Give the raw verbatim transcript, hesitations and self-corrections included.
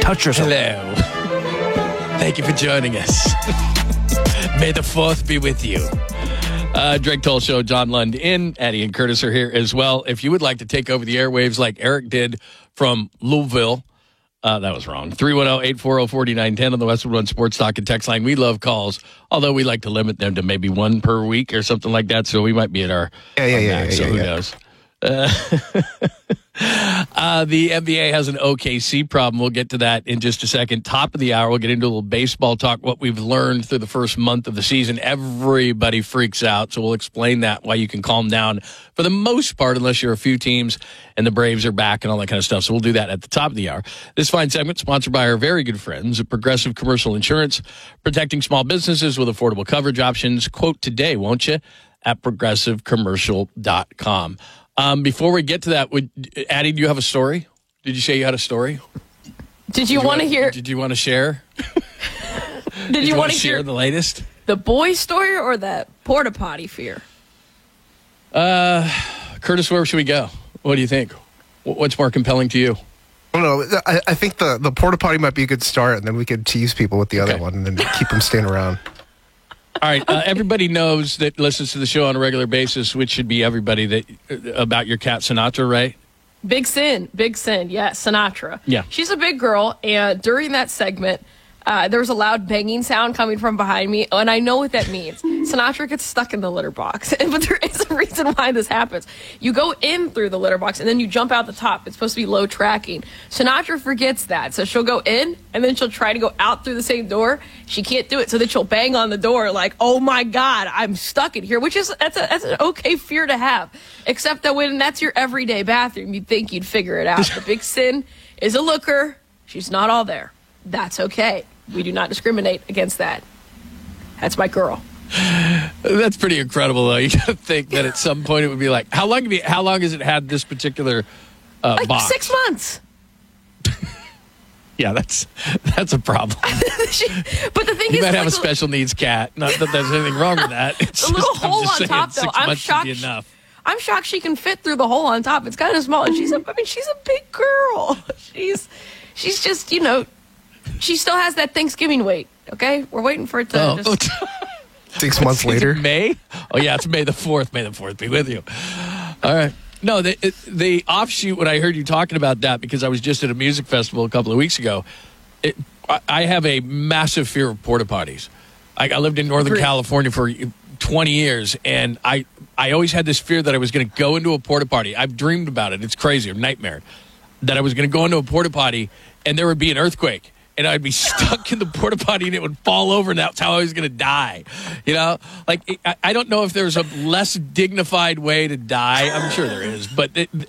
touch yourself. Hello. Thank you for joining us. May the fourth be with you. Uh, Drake Toll Show, John Lund in. Addie and Curtis are here as well. If you would like to take over the airwaves like Eric did from Louisville, uh, that was wrong. three one zero, eight four zero, four nine one zero on the Westwood One Sports Talk and Text line. We love calls, although we like to limit them to maybe one per week or something like that. So we might be at our, Yeah, yeah, our yeah, max, yeah, so yeah, who yeah. knows? Uh, uh, the N B A has an O K C problem. We'll get to that in just a second. Top of the hour, we'll get into a little baseball talk, what we've learned through the first month of the season. Everybody freaks out, so we'll explain that, why you can calm down for the most part, unless you're a few teams and the Braves are back and all that kind of stuff. So we'll do that at the top of the hour. This fine segment sponsored by our very good friends at Progressive Commercial Insurance, protecting small businesses with affordable coverage options. Quote today, won't you, at progressive commercial dot com. Um, before we get to that, would, Addie, do you have a story? Did you say you had a story? Did you, Did want to wanna- hear? Did you want to share? Did, Did you, you want want to to share hear the latest? the boy story or the porta potty fear? Uh, Curtis, where should we go? What do you think? Wh- What's more compelling to you? I don't know. I, I think the, the porta potty might be a good start, and then we could tease people with the other Okay. one and then keep them staying around. All right. Uh, everybody knows that listens to the show on a regular basis, which should be everybody, that uh, about your cat Sinatra, right? Big sin, big sin. Yes, Sinatra. Yeah. She's a big girl, and during that segment, uh, there was a loud banging sound coming from behind me, and I know what that means. Sinatra gets stuck in the litter box, but there is a reason why this happens. You go in through the litter box, and then you jump out the top. It's supposed to be low tracking. Sinatra forgets that, so she'll go in, and then she'll try to go out through the same door. She can't do it, so then she'll bang on the door like, oh my God, I'm stuck in here, which is that's, a, that's an okay fear to have, except that when that's your everyday bathroom, you'd think you'd figure it out. The big sin is a looker. She's not all there. That's okay. We do not discriminate against that. That's my girl. That's pretty incredible, though. You got to think that at some point it would be like, how long have you, how long has it had this particular uh, Like box? six months. Yeah, that's that's a problem. She, but the thing You is, might have like a the- special needs cat. Not that there's anything wrong with that. It's The little just, I'm hole just on saying top, though. six I'm months shocked. should be enough. I'm shocked she can fit through the hole on top. It's kind of small, and she's a. I mean, she's a big girl. She's, she's just, you know, she still has that Thanksgiving weight. Okay, we're waiting for it to. Oh. Just, Six months Is it later. May? Oh, yeah, it's May the fourth. May the fourth be with you. All right. No, the, it, the offshoot, when I heard you talking about that, because I was just at a music festival a couple of weeks ago, it, I, I have a massive fear of porta potties. I, I lived in Northern Agreed. California for twenty years, and I, I always had this fear that I was going to go into a porta potty. I've dreamed about it. It's crazy. A nightmare. That I was going to go into a porta potty, and there would be an earthquake. And I'd be stuck in the porta potty, and it would fall over, and that's how I was going to die. You know, like I, I don't know if there's a less dignified way to die. I'm sure there is, but it,